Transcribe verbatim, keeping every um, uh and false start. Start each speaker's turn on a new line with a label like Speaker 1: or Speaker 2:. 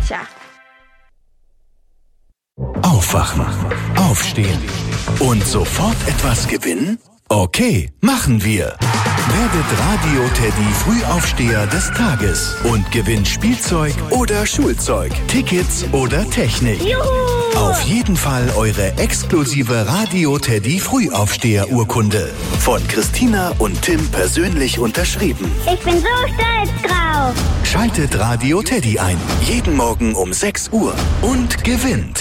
Speaker 1: Tja.
Speaker 2: Aufwachen, aufstehen und sofort etwas gewinnen? Okay, machen wir. Werdet Radio-Teddy Frühaufsteher des Tages und gewinnt Spielzeug oder Schulzeug, Tickets oder Technik.
Speaker 1: Juhu!
Speaker 2: Auf jeden Fall eure exklusive Radio-Teddy Frühaufsteher-Urkunde. Von Christina und Tim persönlich unterschrieben.
Speaker 1: Ich bin so stolz drauf.
Speaker 2: Schaltet Radio Teddy ein. Jeden Morgen um sechs Uhr und gewinnt.